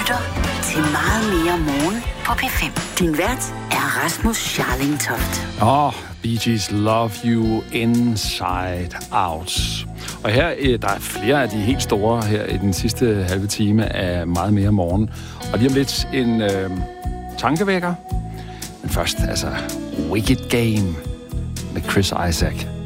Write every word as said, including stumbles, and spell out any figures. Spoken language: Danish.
lytter til Meget Mere Morgen på P fem. Din vært er Rasmus Scharlingtoft. Åh, oh, Bee Gees Love You Inside Out. Og her, der er flere af de helt store her i den sidste halve time af Meget Mere Morgen. Og lige om lidt en øh, tankevækker. Men først, altså, Wicked Game med Chris Isaak.